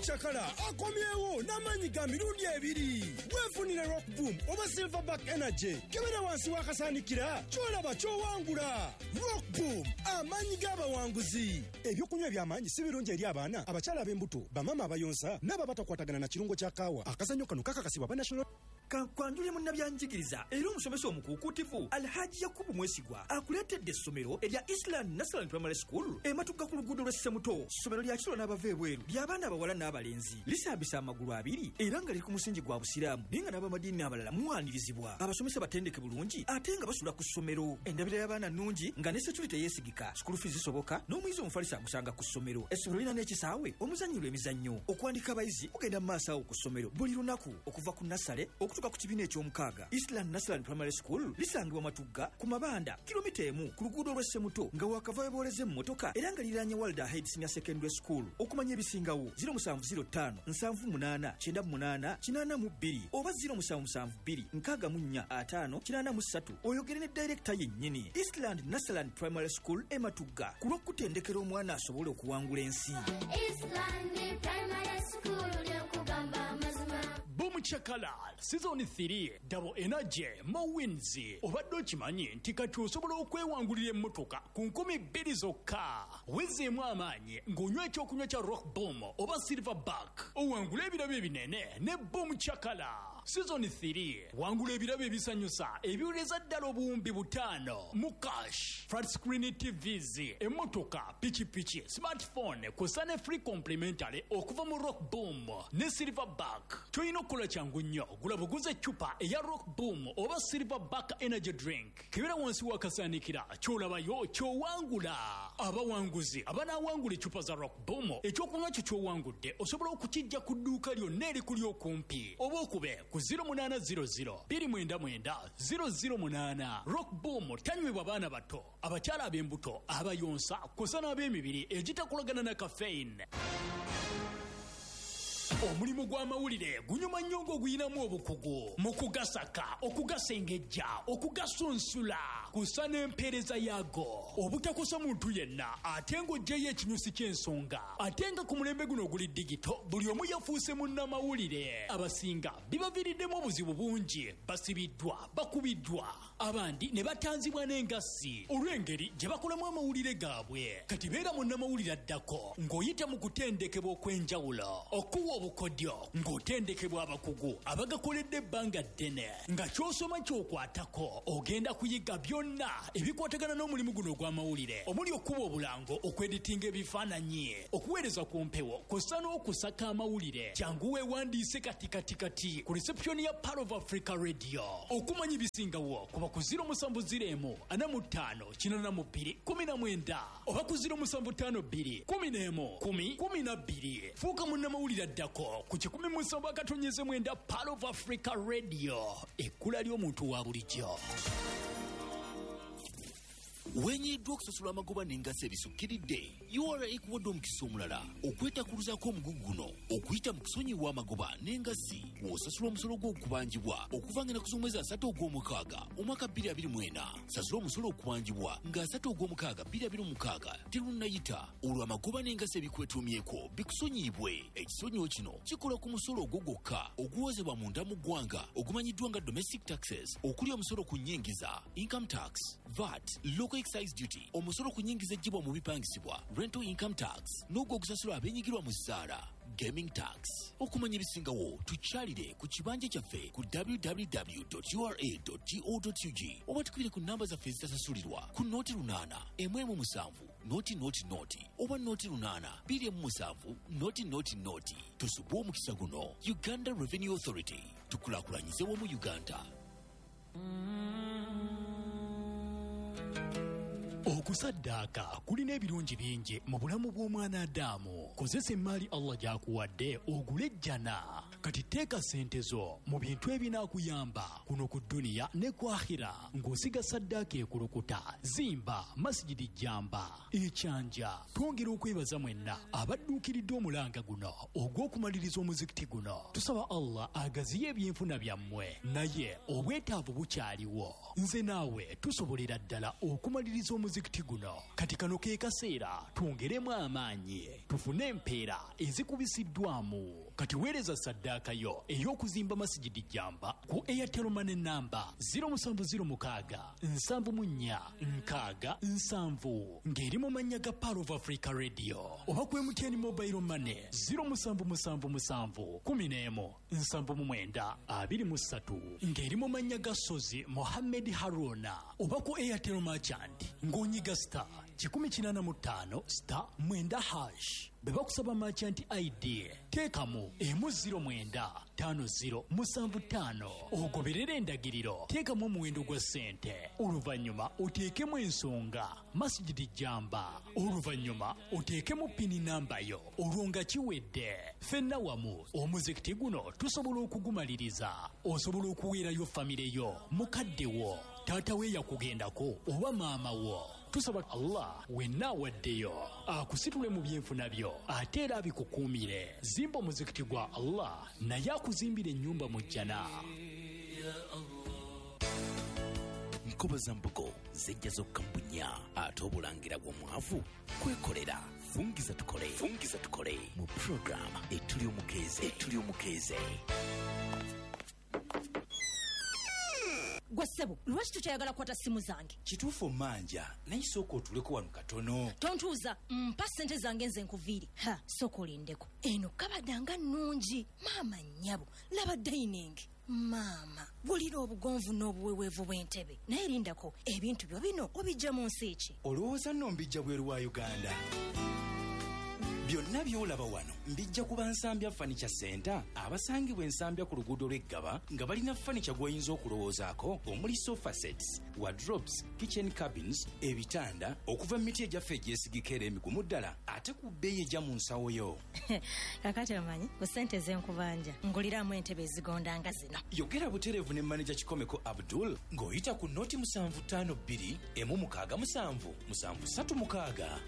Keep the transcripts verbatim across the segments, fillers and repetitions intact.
Chakala akomyewo n'amanyi ga mirundi ebiri. Weefunire Rock Boom oba Silverback Energy. Kebera wansi wakasanikira kyolaba kyowangula. Rock Boom amanyi g'abawanguzi. Ebyokunywa by'amanyi si birungi eri abaana, abakyala ab'embuto, bamama abayonsa n'ababatakwatagana na kirungo kya kaawa. Akazannyo kano kakakasibwa ba National Kankwanjule munnabyanjigiriza era omusomesa omukuukutivu Alhaji Yakubu Mwesigwa akuleetedde essomero erya Eastland National Primary School ematugga ku luguudo lw'Essemuto. Ssomero lya kiro n'abava ebweru ly'abaana abawala n'abalenzi lisambisa amagulu abiri era nga liri ku musingi gwa busiraamu naye nga n'abamadiini abalala muwanirizibwa. Abasomesa batendeke bulungi ate nga basula ku ssomero. Endabira y'abaana nnungi nga ne security yeesigika, school fees zisoboka n'omuyizi omufalisa agusanga ku ssomero. Essomero lirina n'ekisaawe omuzannyirwa emizannyo. Okuwandika abayizi mugenda mu maaso awo ku ssomero buli lunaku okuva ku nassale okutuuka ku kibiina eky'omukaaga. Eastland National Primary School lisangibwa Matugga ku mabanda kilomita emu ku luguudo lw'Essemuto nga wakava booleze mu motoka era nga liranye Walda Head Senior Secondary School. Okumanya ebisingawo zero seven zero five nsanvu munaana kyenda munaana kinaana mu bbiri oba zero seven seven two nkaaga mu nnya ataano kinaana mu ssatu oyogere ne director yennyini. Eastland National Primary School e Matugga ku lw'okutendekera omwana asobole okuwangula ensi. Eastland Primary School ly'okugamba mazima. Boom Chakala Season three Double Energy Mowins. Obadde okimanyi nti kati osobola okwewangulira emmotoka ku nkumi bbiri zokka. Wezeemu amaanyi ng'onywa ekyokunywa kya Rock Boom oba Silverback. Owangula ebirabo ebinene ne Boom Chakala. Season three wangula ebirabo ebisanyusa ebiwuleza ddala obuwumbi butaano mu cash. Flat screen T Vs, emmotoka, pikipiki, smartphone kusa ne free complimentary okuva mu Rock Boom ne Silverback. Toyina okukola kyangu nnyo, gula buguze eccupa eya Rock Boom oba Silverback Energy Drink. Kebera wansi wakasaanikira kyolabayo kyowangula. Abawanguzi abanaawangula eccupa za Rock Boom ekyokunywa kyo kyowangudde osobola okukijja ku dduuka lyonna erikuli okumpi oba okube ku zero eight zero zero two nine nine zero zero eight. Rock Boom tanywebwa baana bato, abakyala ab'embuto, abayonsa kusa n'ab'emibiri egitakolagana na caffeine. Omulimu gw'amawulire gunyuma nnyo ng'oguyinamu obukugu mu kugasaka, okugasengejja, okugasunsula kusa n'empeereza yaago. Obutakosa muntu yenna ate ng'oggyeyo ekinyusi ky'ensonga. Ate nga ku mulembe guno oguli digito buli omu yafuuse munnamawulire. Abasinga bibaviiriddemu obuzibu bungi, basibiddwa, bakubiddwa, abandi ne batanzibwa n'engassi olw'engeri gye bakolamu amawulire gaabwe. Kati beera munnamawulire addako ng'oyita mu kutendekebwa okw'enjawulo okuwa obukodyo ng'otendekebwa abakugu abagakoledde ebbanga ddene nga ky'osoma ky'okwatako ogenda kuyiga byonna ebikwatagana n'omulimu guno ogw'amawulire omuli okuba obulango, okweditinga ebifaananyi, okuweereza ku mpewo kussa n'okusaka amawulire. Kyangu weewandiise kati kati kati ku reception ya Pearl of Africa Radio. Okumanya ebisingawo kuba ku zero seven zero one ana mu ttaano kinaana mu bbiri kumi na mwenda oba ku zero seven five two kumi n'emu kumi kumi na bbiri. Fuuka munnamawulire addako ku kikumi mu nsonga akatonyeze mwenda Pearl of Africa Radio, ekkula ly'omuntu wa bulijjo. Wenyiddwa okusasula amagoba n'engassi ebisukkiridde, U R A ekuwadde omukisa omulala okwetakuluzaako omugugu guno okuyita mu kusonyiwa amagoba n'engassi bw'osasula omusolo gw'okubanjibwa okuva nga ku mwezi asatu ogw'omukaaga omwaka bbiri abiri mu ena. Sasula omusolo okubanjibwa nga asatu ogw'omukaaga bbiri abiri mu mukaaga terunnayita olwo amagoba n'engassi ebikwetuumyeko bikusonyiibwe. Ekisonyiwo kino kikola ku musolo ogwo gwokka oguwozebwa munda mu ggwanga ogumanyiddwa nga domestic taxes, okuli omusolo ku nnyingiza, income tax, V A T, local excise duty, omusolo ku nnyingiza ejjibwa mu bipangisibwa, rental income tax, n'ogwo ogusasula abeenyigirwa mu ssaala, gaming tax. Okumanya ebisingawo tukyalire ku kibanja kyaffe ku w w w dot u r a dot go dot u g oba tukubire ku nnamba zaffe ezitasasulirwa ku nooti lunaana emu emu musanvu nooti nooti nooti oba nooti lunaana bbiri emu musanvu nooti nooti nooti. Tusubwe omukisa guno. Uganda Revenue Authority, tukulaakulanyize wamu Uganda. Okusaddaaka kulina ebirungi bingi mu bulamu bw'omwana Adamu. Kozesa emmaali Allah gy'akuwadde ogule ejjana. Kati teeka ssente zo mu bintu ebinaakuyamba kuno ku dduniya ne ku akhira ng'osiga saddaaka ekulukuta. Zimba masjidi jjamba, ekyanja. Twongera okwebaza mwenna abadduukiridde omulanga guno ogw'okumaliriza omuzikiti guno. Tusaba Allah agaziye ebyenfuna byammwe, naye obwetaavu bukyaliwo. Nze naawe tusobolera ddala okumaliriza omuzikiti muzikiti guno kati kano ke kaseera twongeremu amaanyi tufune empeera ezikubisiddwamu kati weereza saddaaka yo ey'okuzimba masigidi jamba ku Airtel Money namba zero seven zero six nsanvu mu nnya nkaaga nsanvu ng'eri mu mannya ga Power of Africa Radio oba ku M T N Mobile Money zero seven seven seven kumi n'emu nsanvu mu mwenda abiri mu ssatu ng'eri mu mannya ga Sozi Mohammed Haruna oba ku Airtel Merchant ng'onyiga star kikumi kinana mu ttaano star mwenda hash beba kusaba merchant I D teekamu emu ziro mwenda tano ziro musanvu ttaano ogoberera endagiriro teekamu omuwendo gwa ssente oluvannyuma oteekemu ensonga masjidi jamba oluvannyuma oteekemu pini namba yo olwo nga kiwedde ffenna wamu omuzikiti guno tusobola okugumaliriza osobola okuweerayo famire yo mukadde wo taata we yakugendako oba maama wo tusaba Allah wenna waddeyo akusitule mu byenfuna byo ate era abikukuumire zimba omuzikiti gwa Allah naye akuzimbira ennyumba mu jjana. nkoba za mbugo zijja zokka mbunya ate obulangira bw'omwavu kwekolera fungiza tukole fungiza tukole mu program etuli omukeeze etuli omukeeze. Gwasebo, lwaki tutayagala kwata simu zange? Kituufu manja, naye sooka otuleko wano katono. Tontuuza, mpa ssente zange nze nkuviiri. Ha, sooka olindeko. Eno kabadanga nnungi. Maama nnyabo, laba dining. Maama, bulira obugonvu n'obuweweevu bw'entebe. Naye lindako, ebintu byo bino obijja mu nsi ki? Olowooza nno mbijja bweru wa Uganda. Byonna by'olaba wano mbijja kuba Nsambya Furniture Center abasangibwa Ensambya ku luguudo lw'Eggaba nga balina furniture gw'oyinza okulowoozaako omuli sofa sets, wardrobes, kitchen cabins, ebitanda okuva mu miti egyaffe egyesigika era emigumu ddala ate ku bbeeyi ejja mu nsawo yo. Kakati omanyi ku ssente z'enkubanja nguliramu entebe ezigondanga zino. Yogera butereevu ne manager Kikomeko Abdul ng'oyita ku noti musanvu ttaano bbiri emu mukaaga musanvu musanvu ssatu mukaaga.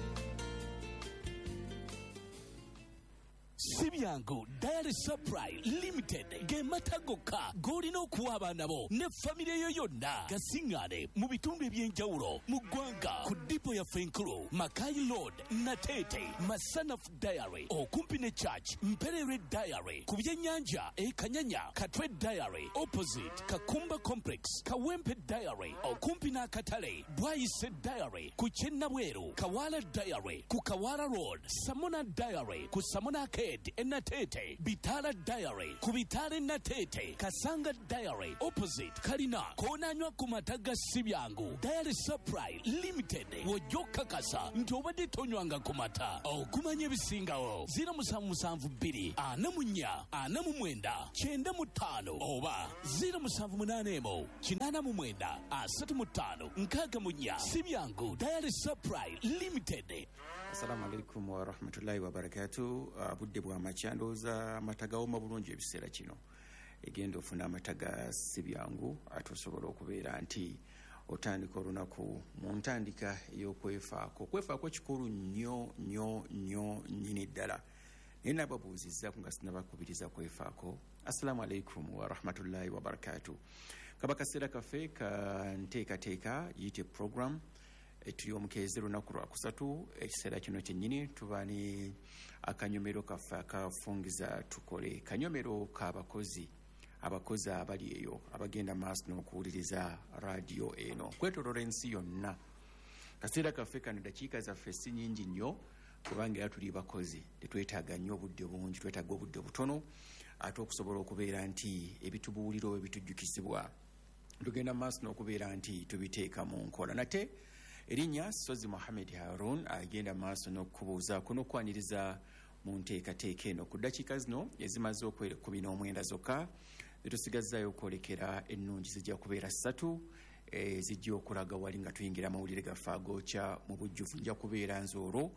Sibyangu Diary Supply Limited gematagoka golina okuwa abaana bo ne famire yo yonna gasingane mu bitundu ebyenjawulo mu ggwanga ku dipo ya Fenkulu Makai Road Natete Masana Diary okumpi ne Church Mperere Diary ku byennyanja e Kanyanya Katwe Diary opposite Kakumba Complex Kawempe Diary okumpi n'akatale Bwayise Diary ku Kyennabweru Kawala Diary ku Kawala Road Samona Diary ku Samona Enatete Bitala Diary ku Bitale Natete Kasanga Diary opposite Kalina konanywa ku mataga Sibyangu Diary Supply Limited wojoka kasa nti obadde tonywanga ku mata okumanya ebisingawo zero musanvu musanvu bbiri ana mu nnya ana mu mwenda kyenda mu ttaano oba zero musanvu munaana emu kinaana mu mwenda asatu mu ttaano nkaaga mu nnya Sibyangu Diary Supply Limited. Assalamu alaikum wa rahmatullahi wa barakatuh. Budde bwa macyandoza amataga oma bulungi ebiseera kino egenda ofuna amataga Sibyangu atosobola okubeera nti otandika olunaku mu ntandika ey'okwefaako okwefaako kikulu nnyo nnyo nnyo nnyini ddala naye nababuuzizza nga sinabakubiriza kwefaako. Assalamu alaikum wa rahmatullahi wa barakatuh. Kaba kaseera kaffe ka nteekateeka yite program etuli omukeeze lunaku lwakusatu ekiseera kino kyennyini tuba ne akanyomero kaffe akafungiza tukole kanyomero k'abakozi abakozi abali eyo abagenda maaso n'okuwuliriza radiyo eno kwetoloola ensi yonna. Kaseera kaffe kano dakiika zaffe si nnyingi nnyo kubanga era tuli bakozi tetwetaaga nnyo obudde bungi twetaaga obudde butono ate okusobola okubeera nti ebitubuuliro bwe bitujjukizibwa tugenda maaso n'okubeera nti tubiteeka mu nkola. Nate erinnya Sozi Mohammed Harun agenda maaso n'okubuuzaako n'okwaniriza mu nteekateeka eno ku ddakiika zino ezimaze okwekumi n'omwenda zokka zetusigazaayo okwolekera ennungi zijja kubeera ssatu ezijja okulaga wali nga tuyingira amawulire gaffe agookya mu bujjuvu. nja kubeera nzoolo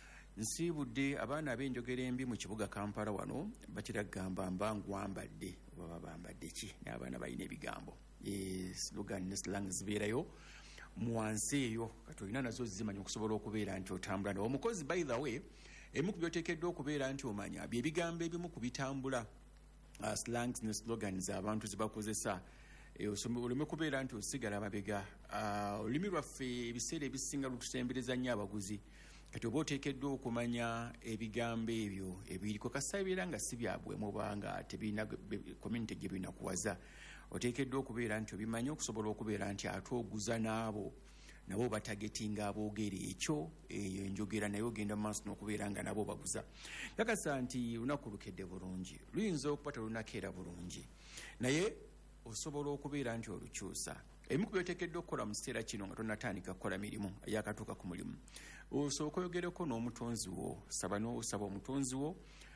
nsiibudde abaana ab'enjogera embi mu kibuga Kampala wano bakira kugamba mba ngwambadde oba bambadde ki n'abaana balina ebigambo slogan ne slang zibeerayo mwansi eyo kati olina nazo zimanya okusobola okubeera nti otambula nawo omukozi. By the way emu ku byoteekeddwa okubeera nti omanya bye bigambo ebimu ku bitambula uh, slangs ne slogans abantu zibakozesa oleme kubeera nti osigala mabega. Olulimi lwaffe ebiseera ebisinga lutusembereza nnyo abaguzi, kati oba oteekeddwa okumanya ebigambo ebyo ebiriko kasa ebiera nga si byabwemu oba nga tebirina community gye binakuwaza. Oteekeddwa okubeera nti obimanyi okusobola okubeera nti ate oguza n'abo nabo batagetinga aboogera ekyo, eyo enjogera naye ogenda mu maaso n'okubeera nga nabo baguza. Kakasa nti lunaku lukedde bulungi, luyinza okuba telunakeera bulungi, naye osobola okubeera nti olukyusa. Ebimu ku byoteekeddwa okukola mu kiseera kino nga tonnatandika kukola mirimu eyakatuuka ku mulimu, osooka oyogereko n'omutonzi wo, saba n'osaba omutonzi wo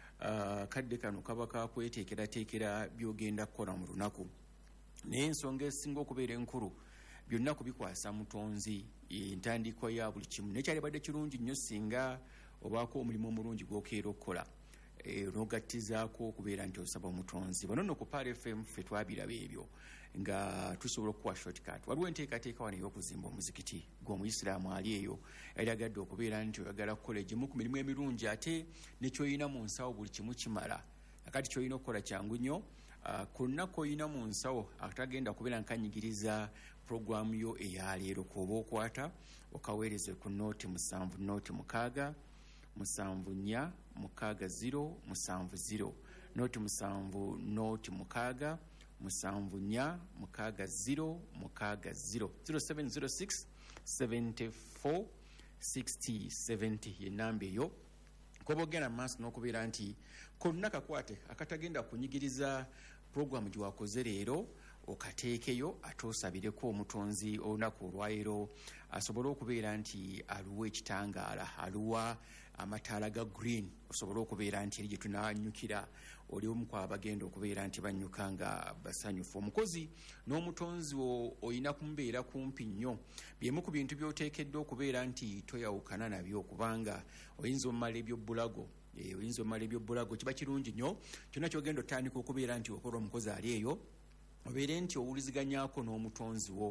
kadde kano kaba kakweteekerateekera by'ogenda kukola mu lunaku. Naye ensonga esinga okubeera enkulu, byonna kubikwasa mutonzi, entandikwa ya buli kimu. Nekyalibadde kirungi nnyo singa obaako omulimu omulungi gw'okeera okukola, n'ogattizaako okubeera nti osaba omutonzi. Bano nno ku P R F M ffe twabiraba ebyo nga tusobola okuwa shortcut. Waliwo enteekateeka wano ey'okuzimba omuzikiti gw'omuyisiraamu ali eyo yali agadde okubeera nti oyagala kukola egimu ku mirimu emirungi ate nekyoyina mu nsawo buli kimu kimala. Akati kyolina okukola kyangu nnyo. Ku lunaku olina mu nsawo atagenda kubeera nkanyigiriza puroguramu yo eyaleero, kuba okwata okaweereze ku nooti musanvu nooti mukaaga musanvu nnya mukaaga ziro musanvu ziro, nooti musanvu nooti mukaaga musanvu nnya mukaaga ziro mukaaga ziro, zero seven zero six seven four six zero seven zero ye namba eyo. Koba ogenda mu maaso n'okubeera nti konna kakwate akatagenda kunyigiriza puroguramu gye wakoze leero okateekeyo ate osabireko omutonzi olunaku olwaleero asobole okubeera nti aluwa ekitangaala, aluwa amataala ga green, osobole okubeera nti eri gye tunanyukira oli omu ku abagenda okubeera nti banyuka nga basanyufu. Omukozi n'omutonzi wo olina kumubeera kumpi nnyo, byemu ku bintu by'oteekeddwa okubeera nti toyawukana nabyo, kubanga oyinza omumala ebyobbulago oyinza omumala ebyobbulago. Kiba kirungi nnyo kyonna kyogenda otandika okubeera nti okola omukozi ali eyo obeere nti owuliziganyaako n'omutonzi wo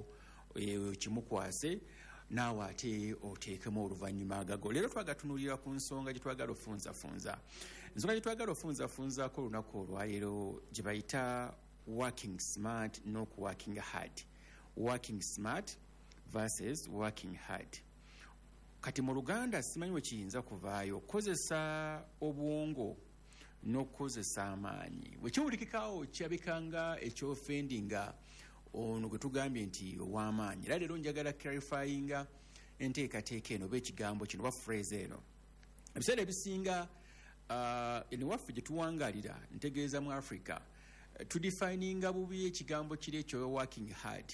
kimukwase naawe ate oteekemu oluvannyuma agago. Leero twagatunuulira ku nsonga gye twagala ofunzafunza. Ensonga gye twagala ofunzafunzaako olunaku olwaleero gye bayita working smart n'oku working hard. Working smart versus working hard. Kati mu Luganda simanyi we kiyinza kuvaayo, kozesa obwongo n'okukozesa amaanyi. Bwe kiwulikikaawo kirabikanga ekyofendinga ono gwe tugambye nti ow'amaanyi. Era leero njagala clarifyinga enteekateeka eno oba ekigambo kino oba phrase eno. Ebiseera ebisinga eno waffe gye tuwangalira ntegeeza mu Africa tudefininga bubi ekigambo kiri ekyo working hard.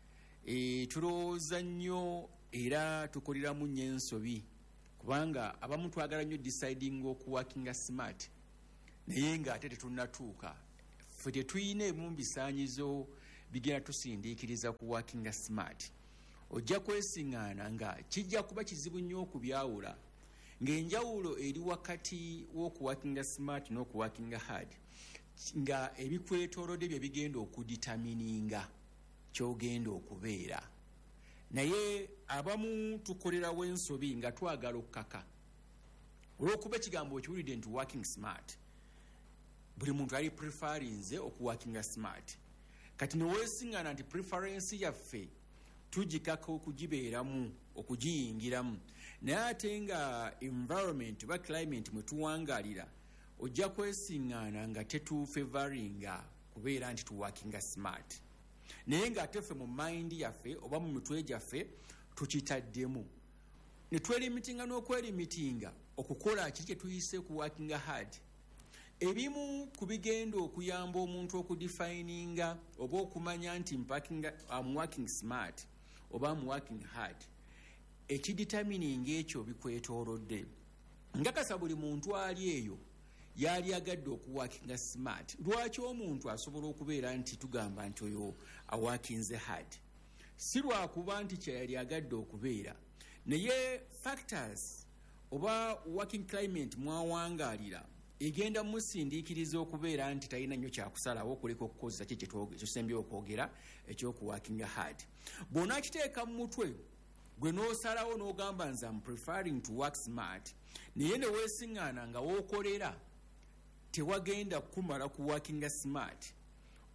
Tulowooza nnyo era tukoleramu nnyo ensobi, kubanga abamu twagala nnyo deciding oku working smart naye nga ate tetunnatuuka. Ffe tetuyina ebimu bisaanyizo bigenda tusindiikiriza ku working smart. Ojja kwesiŋŋaana nga kijja kuba kizibu nnyo okubyawula ng'enjawulo eri wakati w'oku working smart n'oku working hard nga ebikwetoolodde bye bigenda okuditamininga ky'ogenda okubeera. Naye abamu tukolerawo ensobi nga twagala okukaka olw'okuba ekigambo okiwulidde nti working smart, buli muntu ali prefarinze oku working smart. Kati neweesiŋŋaana nti preference yaffe tugikaka okugibeeramu okugiyingiramu, naye ate nga environment oba climate mwe tuwangalira ojja kwesiŋŋaana nga tetufevaringa kubeera nti tu working smart, naye nga ate ffe mu mind yaffe oba mu mitwe gyaffe tukitaddemu ne twerimitinga n'okwerimitinga okukola kiri kye tuyise ku working hard. Ebimu ku bigenda okuyamba omuntu okudefininga oba okumanya nti I'm working smart oba I'm working hard, ekiditamininga ekyo bikwetoolodde. Ngakasa buli muntu ali eyo yali agadde okuworkinga smart. Lwaki omuntu asobola okubeera nti tugamba nti oyo aworkinze hard? Si lwakuba nti kyeyali agadde okubeera, naye factors oba working climate mwawangalira egenda musindiikiriza okubeera nti talina nnyo kyakusalawo okuleka okukozesa ki kyesembye okwogera ekyokuworkinga hard. Bw'onaakiteeka mu mutwe gwe n'osalawo n'ogamba nze am preferring to work smart, naye ne weesiŋŋaana nga w'okolera tewagenda kumala ku workinga smart,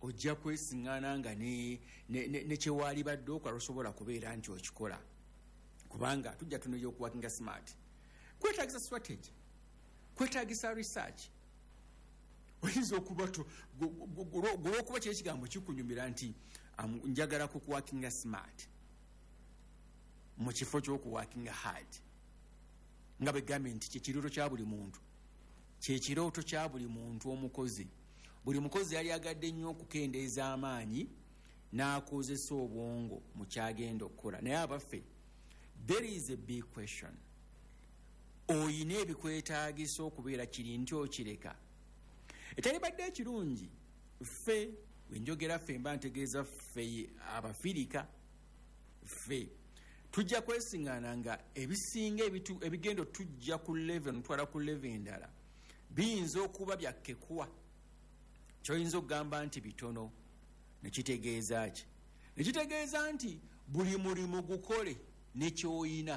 ojja kwesiŋŋaana nga ne, ne, ne, ne kyewaali badde okola osobola kubeera nti okikola kubanga tujja tunoyo okuwakinga smart. Kwetaagisa strategy, kwetaagisa research. Oyinza okuba olwokuba kyo ekigambo kikunyumira nti um, njagala kukuwakinga smart mu kifo ky'okuwakinga hard nga begambye nti kyekirooto kya buli muntu, kyekirooto kya buli muntu omukozi. Buli mukozi yali agadde nnyo okukendeeza amaanyi n'akozesa obwongo mu kyagenda okukola. Naye abaffe, there is a big question. Oyina ebikwetaagisa okubeera kiri nti okireka. Ekyalibadde ekirungi ffe wenjogera ffe mba ntegeeza ffe Abafirika, ffe tujja kwesiŋŋaana nga ebisinga ebigendo tujja ku level nutwala ku level endala biyinza okuba byakkekuwa. Kyoyinza okugamba nti bitono, nekitegeeza ki? Nekitegeeza nti buli mulimu gukole nekyoyina.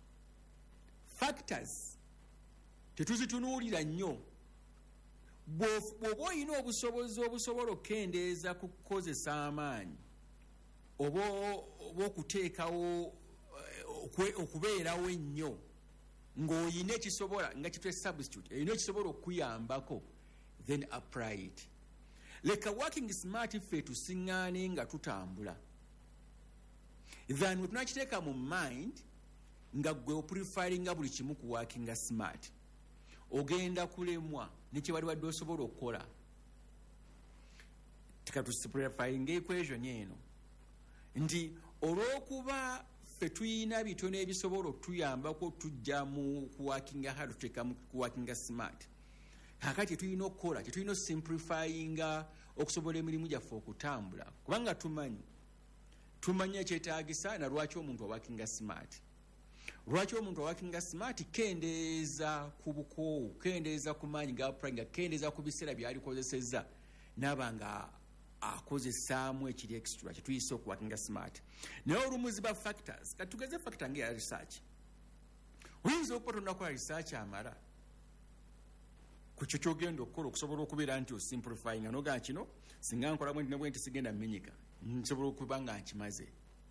Factors tetuzitunuulira nnyo. Bw'oba oyina obusobozi obusobola okukendeeza ku kukozesa amaanyi oba okuteekawo okubeerawo ennyo ng'oyina ekisobola nga kitwe substitute, erina ekisobola okuyambako, then apply it. Leka working smart ffe tusiŋŋaane nga tutambula than we tunakiteeka mu mind nga gwe oprefaringa buli kimu ku working smart. Ogenda kulemwa nekye wali wadde osobola okukola. Tikatusiprefaringa equation eno nti olw'okuba ffe tuyina bitono ebisobola okutuyambako tujja mu kuwakinga hard tuteeka mu kuwakinga smart. Kakati tulina okukola tetulina osimplifyinga okusobola emirimu gyaffe okutambula kubanga tumanyi tumanyi ekyetaagisa na lwaki omuntu awakinga smart. Lwaki omuntu awakinga smart? Kendeeza ku bukoowu, kendeeza ku maanyi g'apulayinga, kendeeza ku biseera by'alikozesezza n'aba nga akozesaamu ekiri extra kyetuyise okuwakinga smart. Naye olumuzi ba factors, kati tugeze factor ng'eya research. Oyinza okuba tonnakola research amala ku kyo kyogenda okukola okusobola okubeera nti osimplifyinga noga kino singa nkola bwe nti ne bwe nti sigenda mmenyika nsobola okuba nga nkimaze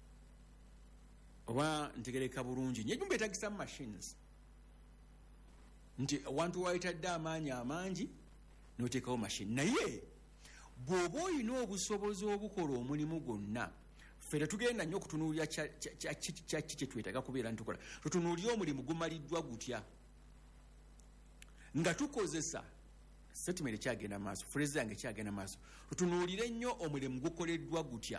oba ntegereka bulungi. Nyejumba etagisa machines nti abantu wayitadde amaanyi amangi n'oteekawo machine. Naye bw'oba oyina obusobozi obukola omulimu gwonna, ffe tetugenda nnyo okutunuulira kyaki kye twetaaga kubeera ntukola. Tutunuulire omulimu gumaliddwa gutya nga tukozesa statement ekyagenda maaso, phrase yange ekyagenda maaso. Tutunuulire nnyo omulimu gukoleddwa gutya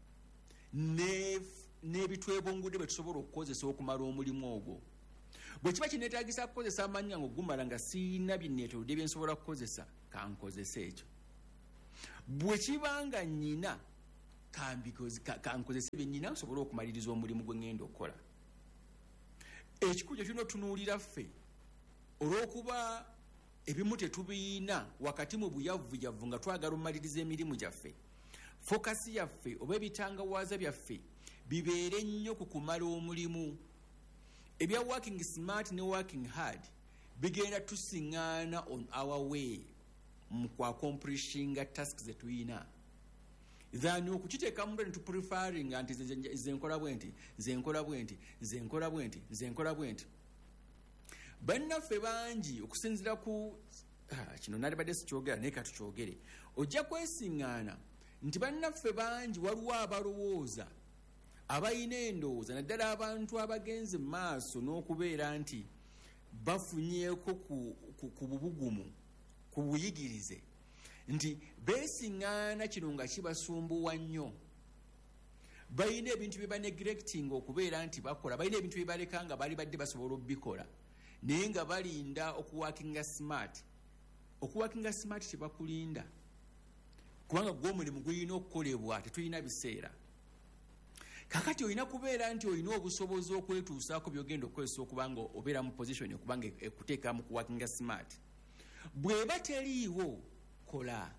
n'ebitwebungudde bwe tusobola okukozesa okumala omulimu ogwo. Bwe kiba kineetaagisa kukozesa amaanyi gange ogumala nga siina binneetolodde bye nsobola kukozesa, kankozesa ekyo. Bwe kiba nga nnyina kankozesa bye nnyina nsobole okumaliriza omulimu gwe ngenda okukola. Ekikulu kye tulina otunuulira ffe olw'okuba ebimu tetubiina wakati mu buyavuyavvu nga twagala omumaliriza emirimu gyaffe. Fokasi yaffe oba ebitangawaaza byaffe bibeere nnyo ku kumala omulimu. Ebya working smart ne working hard bigenda tusiŋŋaana on our way mu kwakompulishinga tasks ze tuyina. Than okukiteeka mu ne tuprefaringa nti nze nkola bwe nti nze nkola bwe nti nze nkola bwe nti nze nkola bwe nti. Bannaffe bangi okusinziira ku kino nalibadde sikyogera naye katukyogere, ojja kwesiŋŋaana nti bannaffe bangi waliwo abalowooza abayina endowooza naddala abantu abagenze mu maaso n'okubeera nti bafunyeeko ku bubugumu ku buyigirize nti beesiŋŋaana kino nga kibasumbuwa nnyo. Balina ebintu bye baneglecting okubeera nti bakola, balina ebintu bye baleka nga bali badde basobola obikola naye nga balinda okuwakinga smart. Okuwakinga smart tebakulinda kubanga gw'omulimu gulina okukolebwa, tetulina biseera. Kakati olina kubeera nti olina obusobozi okwetuusaako byogenda okukozesa okuba nga obeera mu position okuba nga ekuteeka mu kuwakinga smart. Bw'eba teriiwo kola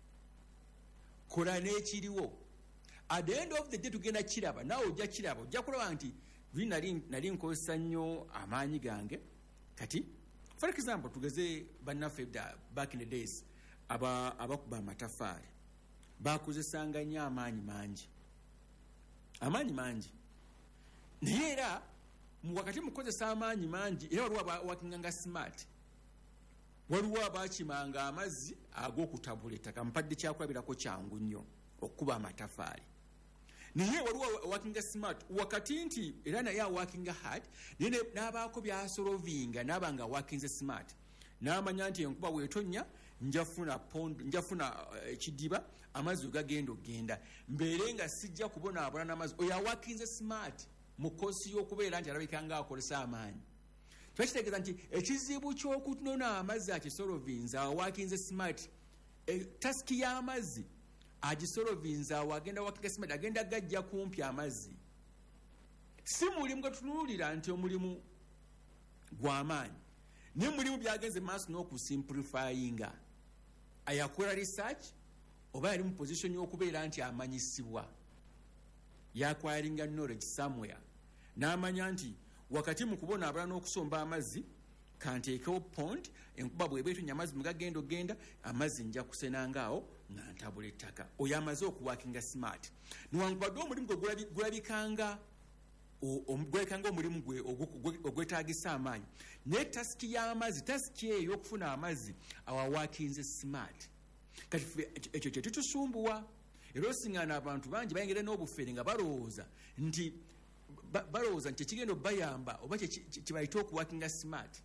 kola n'ekiriwo. At the end of the day tugenda kiraba, naawe ojja kiraba, ojja kulaba nti nali nali nkozesa nnyo amaanyi gange. Kati for example tugeze bannaffe back in the days aba abakuba amatafaali. bakozesanga nnyo amaanyi mangi amaanyi mangi naye era wakati mukozesa amaanyi mangi era waliwo abawakinganga smart waliwo abakimanga amazzi ag'okutabula ettaka mpadde kyakulabirako kyangu nnyo okukuba amatafaali naye waliwo awakinga smart wakati nti era naye awakinga hard naye n'abaako byasolovinga n'aba nga awakinze smart n'amanya nti enkuba weetonya njafuna pond njafuna ekidiba amazzi ogagenda ogenda mbeere nga sijja kubonaabona n'amazzi oyo awakinze smart mu koosi y'okubeera nti alabika nga akozesa amaanyi twakitegeeza nti ekizibu ky'okunona amazzi akisolovinza awakinze smart tasiki y'amazzi agisolovinza wagenda wakinga smart agenda gajja kumpi amazzi si mulimu gwe tunuulira nti omulimu gw'amaanyi naye mulimu byagenze maaso n'okusimplifyinga ayakola research oba yali mu position y'okubeera nti amanyisibwa yakwayalinga knowledge somewhere n'amanya nti wakati mu kubonaabala n'okusomba amazzi kanteekewo pond enkuba bweba etonya amazzi mugagenda ogenda amazzi nja kusenangaawo nga ntabula ettaka oyo amaze okuwakinga smart niwankubadde omulimu gwe gulabikanga gwekanga omulimu gwe ogwetaagisa amaanyi naye tasiki y'amazzi tasiki eyo ey'okufuna amazzi awawakinze smart kati ekyo kye tutusumbuwa era osiŋŋaana abantu bangi bayingira n'obufere nga balowooza nti balowooza nti ekigenda obayamba oba kyebayita okuwakinga smart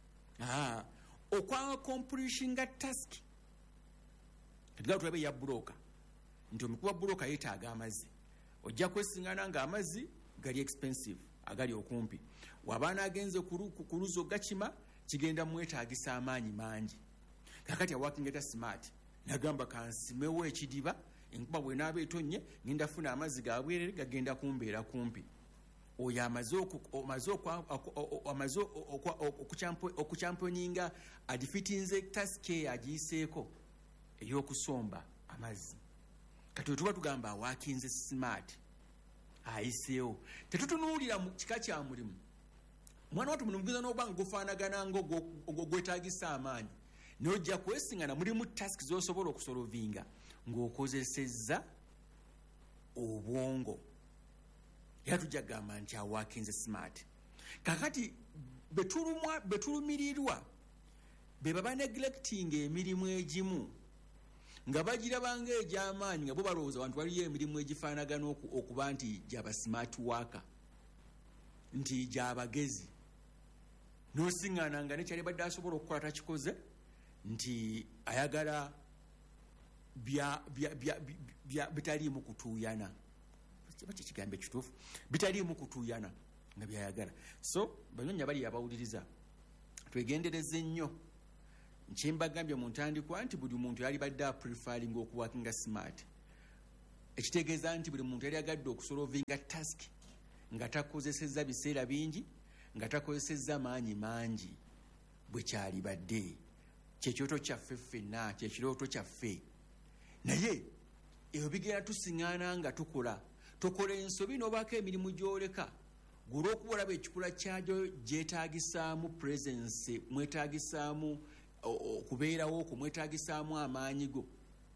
okwakompulishinga tasiki katigala tulabe ya buloka nti omukuba buloka yeetaaga amazzi ojja kwesiŋŋaana nga amazzi gali expensive agali okumpi wabaana agenze ku luzo gakima kigenda mwetaagisa amaanyi mangi kakati awakingeta smart nagamba kansimewo ekidiba enkuba bwenaaba etonye ngenda funa amazzi gabwerere gagenda kumbeera kumpi oyo amaze okuchamponinga adifitinze tasike agiyiseeko ey'okusomba amazzi kati wetuba tugamba awakinze smart ayiseewo tetutunuulira mu kika kya mulimu mwana watu mulimu gwiza n'oba nga gufaanagana ng'ogwetaagisa amaanyi n'ojja kwesiŋŋana mulimu tasiki z'osobola okusolovinga ng'okozesezza obwongo era tujja kugamba nti awakinze smart kakati betulumirirwa be baba neglectinga emirimu egimu nga bagirabanga egy'amaanyi nga bo balowooza abantu waliyo emirimu egifaanagana okuba nti gyaba smart worker nti gyabagezi n'osiŋŋaana nga nekyali badde asobola okukola takikoze nti ayagala bitaliimu kutuuyana kiba kyekigambo ekituufu bitaliimu kutuuyana nga byayagala so banyonya bali abawuliriza twegendereze nnyo nkyembagambye mu ntandikwa nti buli muntu yali badde aprefaringa okuwakinga smart ekitegeeza nti buli muntu yali agadde okusolovinga task nga takozesezza biseera bingi nga takozesezza maanyi mangi bwe kyali badde kyekyoto kyaffe ffenna kyekirooto kyaffe naye ebyo bigenda tusiŋŋaana nga tukola tokola ensobi n'obaako emirimu gy'oleka gwolw'okuba olaba ekikula kyagyo gyetaagisaamu presence mwetaagisaamu okubeerawo okwo mwetaagisaamu amaanyi go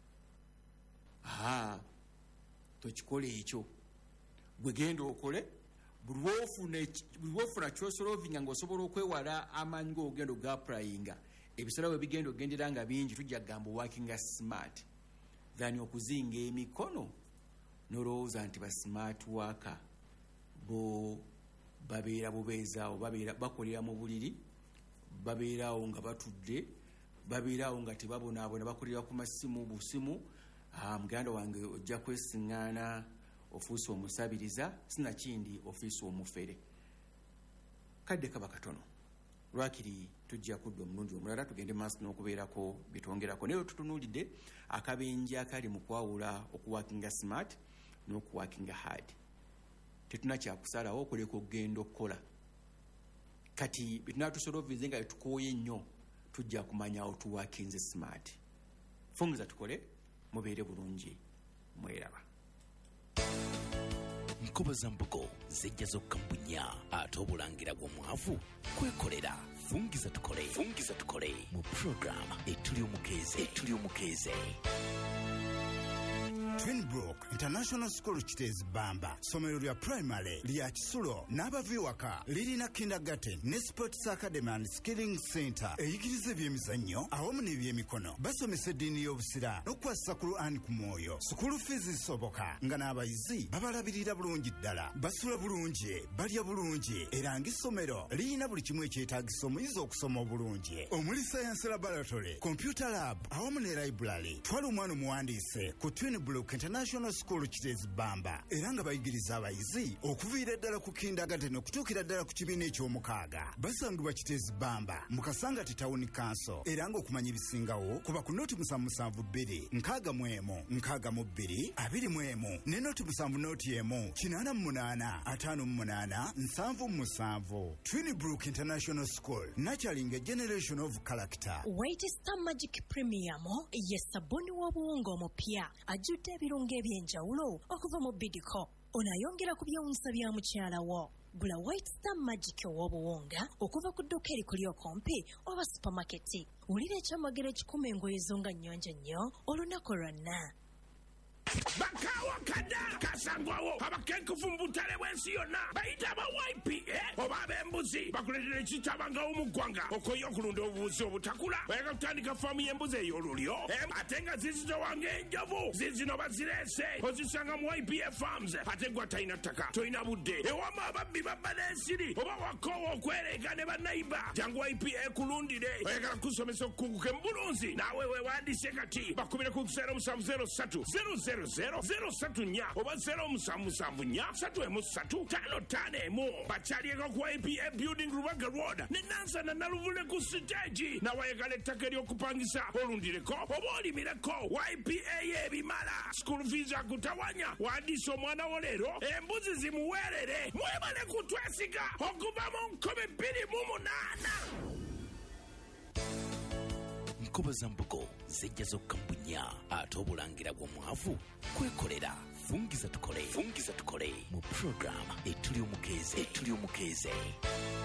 aa tokikola ekyo bwe genda okole buli lwofuna kyosolovinga ng'osobola okwewala amaanyi go ogenda ogapurayinga ebiseera bwe bigenda ogendera nga bingi tujja kugamba owakinga smart than okuzinga emikono nolowooza nti ba smart worker bo babeera bubeezaawo bakolera mu buliri babeeraawo nga batudde babeeraawo nga tebabonaabona bakolera ku masimu busimu muganda wange ojja kwesiŋŋaana ofuusa omusabiriza sinakindi ofiisa omufere kadde kaba katono lwakiri tujja kudda omulundi omulala tugende maaso n'okubeerako bitwongerako naye tutunuulidde akabenje akali mu kwawula okuwakinga smart n'okuwakinga hard tetuna kyakusalawo okuleka okugenda okukola kati betunatusoloovinze nga tetukooye nnyo tujja kumanya otuwakinze smart fungiza tukole mubeere bulungi mweraba nkoba za mbogo zijja zokkambunya ate obulangira bw'omwavu kwekolera fungiza tukole fungiza tukole mu program etuli omukeeze etuli omukeeze Twinbrook International School Kitezi Bamba, somero lya primary lya Kisulo n'abaviwaka lirina kindergarten ne sports academy and skilling center eyigiriza ebyemizannyo awamu n'ebyemikono. Basomesa eddiini y'obusira n'okukwasa Quran ku mwoyo. School fees zisoboka nga n'abayizi babalabirira bulungi ddala. Basula bulungi, balya bulungi era ng'essomero lirina buli kimu ekyetaagisa omuyizi okusoma obulungi. Omuli science laboratory, computer lab awamu ne library. Twala omwana omuwandiise ku Twinbrook International School Kitezi Bamba era nga bayigiriza abayizi okuviira ddala ku kindergarten okutuukira ddala ku kibiina eky'omukaaga. Basangibwa Kitezi Bamba mu Kasangati Town Council era ng'okumanya ebisingawo kuba ku noti musanvu musanvu bbiri nkaaga mu emu nkaaga mu bbiri abiri mu emu ne noti musanvu noti emu kinaana mu munaana ataano mu munaana nsanvu mu musanvu. Twinbrook International School, nurturing a generation of character. White Star Magic Premium ye sabuni w'obuwunga omupya ajjudde ebirungo eby'enjawulo okuva mu bidiko. Onayongera ku byewuunyisa bya mukyala wo. Gula White Star Magic w'obuwunga okuva ku dduuka erikuli okumpi oba supamaketi. Wulira ekyamagero ekikuma engoye zo nga nnyonjo nnyo olunaku lwonna. Bakawa kada kasangwawo abakenkufu mu butale bw'ensi yonna bayita aba Y P A oba ab'embuzi bakuletera ekitabangawo mu ggwanga okoye okulunda obubuzi obutakula bayaga kutandika faamu y'embuzi ey'olulyo ate nga zizitowanga enjovu zizino bazireese ozisanga mu Y P A Farms ate gwa talina ttaka tolina budde ewama ababbi babba n'ensiri oba wakoowa okwereega ne bannayiba jangu Y P A kulundire oyagala kusomesa okukunguka embulunzi naawe weewandiise kati bakubire ku zero musanvu zero ssatu zero zero zero zero satu nnya oba zero musanvu musanvu nnya satu emu ssatu ttaano ttaano emu bakyalieko ku Y P A Building Rubaga Road ne Nansana Naluvule ku siteegi nawayagala ettaka ery'okupangisa olundireko oba olimireko Y P A y'ebimala school fees akutawanya wandiisa omwana wo leero embuzi zimuweerere mwebale kutwesiga okuva mu nkumi bbiri mu munaana. Nkoba za mbugo zijja zokka mbunya ate obulangira bw'omwavu kwekolera. Fungiza tukole fungiza tukole mu program etuli omukeeze etuli omukeeze